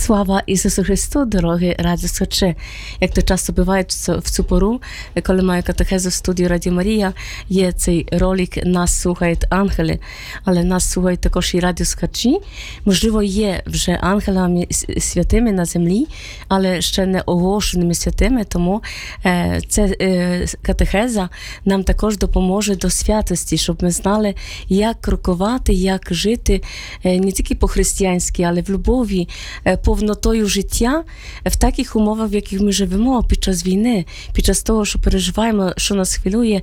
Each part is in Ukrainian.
Слава Ісусу Христу, дорогі радіослухачі! Як то часто буває в цю пору, коли маю катехезу в студії Радіо Марія, є цей ролик «Нас слухають ангели», але нас слухають також і радіослухачі. Можливо, є вже ангелами святими на землі, але ще не оголошеними святими, тому ця катехеза нам також допоможе до святості, щоб ми знали, як крокувати, як жити не тільки по-християнськи, але в любові, повнотою життя в таких умовах, в яких ми живемо під час війни, під час того, що переживаємо, що нас хвилює,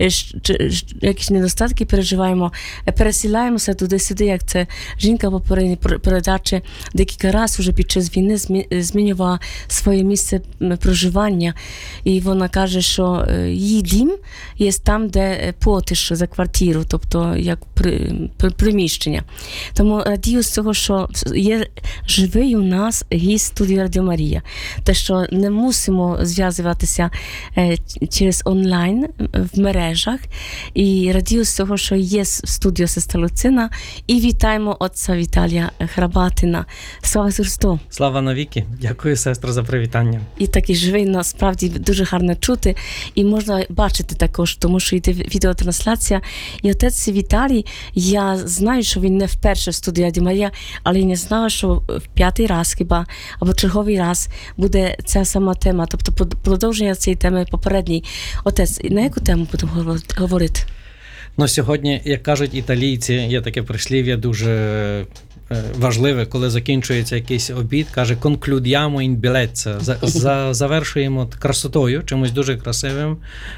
якісь недостатки переживаємо, пересіляємося туди-сюди, як це жінка попередній передачі декілька разів вже під час війни змінювала своє місце проживання. І вона каже, що її дім є там, де платиш за квартиру, тобто як приміщення. Тому радію з цього, що є живий у нас гість студії Радіо Марія. Те, що не мусимо зв'язуватися через онлайн в мережах. І радію з того, що є в студії сестра Луцина. І вітаємо отця Віталія Храбатина. Слава Ісусу Христу! Слава навіки! Дякую, сестра, за привітання. І такий живий, насправді, дуже гарно чути. І можна бачити також, тому що йде відеотрансляція. І отець Віталій, я знаю, що він не вперше в студії Радіо Марія, але я не знала, що в п'ятий раз хіба, або черговий раз буде ця сама тема, тобто продовження цієї теми попередній. Отець, на яку тему будемо говорити? Ну, сьогодні, як кажуть італійці, є таке прислів'я дуже важливе, коли закінчується якийсь обід, каже «concludiamo in bellezza», завершуємо красотою, чимось дуже красивим.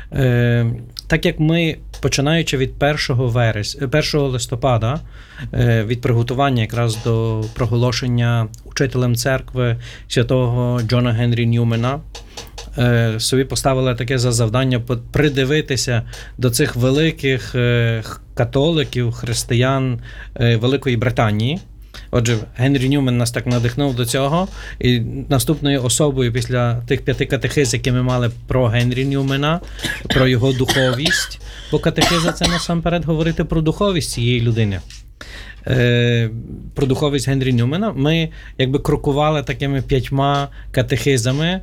Так як ми, починаючи від 1 листопада, від приготування якраз до проголошення учителем церкви святого Джона Генрі Ньюмена, собі поставили таке за завдання придивитися до цих великих католиків, християн Великої Британії. Отже, Генрі Ньюмен нас так надихнув до цього. І наступною особою після тих 5 катехиз, які ми мали про Генрі Ньюмена, про його духовість, бо катехиза – це насамперед говорити про духовість цієї людини. Про духовість Генрі Ньюмена, ми якби крокували такими 5 катехизами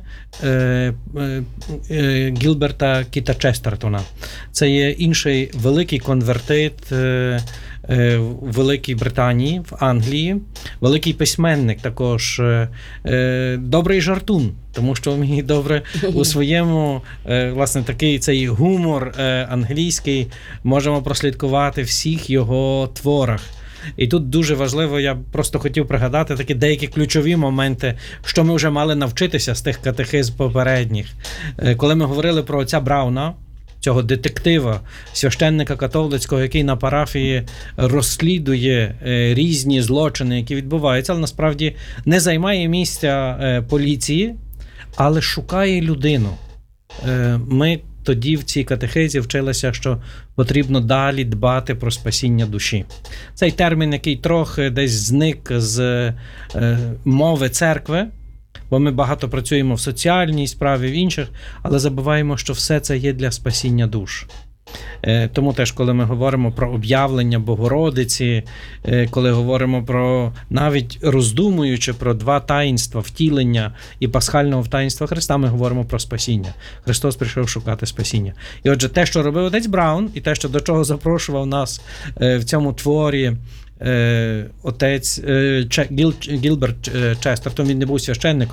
Гілберта Кіта Честертона. Це є інший великий конвертит в Великій Британії, в Англії, великий письменник також, добрий жартун, тому що вміє добре у своєму, власне, такий цей гумор англійський можемо прослідкувати в всіх його творах. І тут дуже важливо, я просто хотів пригадати такі деякі ключові моменти, що ми вже мали навчитися з тих катехиз попередніх. Коли ми говорили про отця Брауна, цього детектива, священника католицького, який на парафії розслідує різні злочини, які відбуваються, але насправді не займає місця поліції, але шукає людину. Ми тоді в цій катехизі вчилися, що потрібно далі дбати про спасіння душі. Цей термін, який трохи десь зник з мови церкви, бо ми багато працюємо в соціальній справі, в інших, але забуваємо, що все це є для спасіння душ. Тому теж, коли ми говоримо про об'явлення Богородиці, коли говоримо про, навіть роздумуючи про 2 таїнства, втілення і пасхального таїнства Христа, ми говоримо про спасіння. Христос прийшов шукати спасіння. І отже, те, що робив отець Браун, і те, що до чого запрошував нас в цьому творі отець Гілберт Честертон, він не був священником,